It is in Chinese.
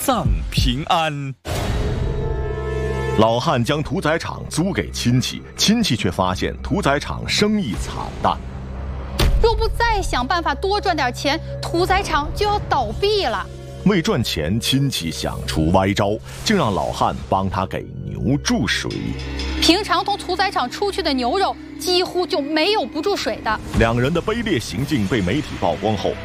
暂平安。 老汉将屠宰场租给亲戚，亲戚却发现屠宰场生意惨淡。 若不再想办法多赚点钱，屠宰场就要倒闭了。 为赚钱，亲戚想出歪招，竟让老汉帮他给牛注水。 平常从屠宰场出去的牛肉几乎就没有不注水的。 两人的卑劣行径被媒体曝光后，